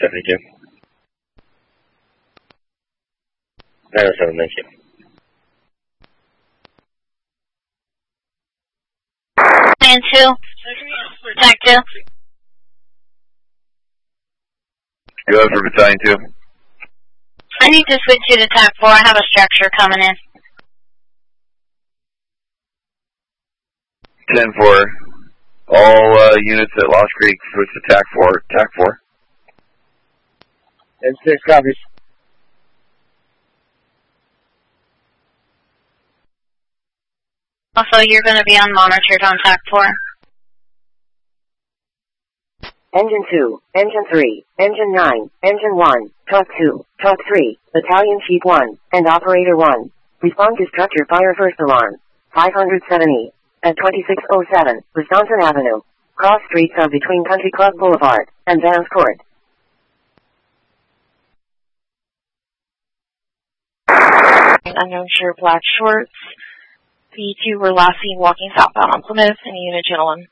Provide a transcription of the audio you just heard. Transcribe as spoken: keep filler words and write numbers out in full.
seventy-two. nine oh seven, thank you. Plan two. Attack two. Go ahead for battalion two. I need to switch you to attack four. I have a structure coming in. ten four. All uh, units at Lost Creek switch to attack four. Attack four. ten six copies. Also, you're going to be unmonitored on attack four. Engine two, Engine three, Engine nine, Engine one, Talk two, Talk three, Battalion Chief one, and Operator one. Respond to structure fire first alarm. five hundred seventy. At twenty-six oh seven, Wisconsin Avenue. Cross streets are between Country Club Boulevard and Vance Court. Unknown shirt, black shorts. P two, we're last seen walking southbound on Plymouth in a unit, gentlemen.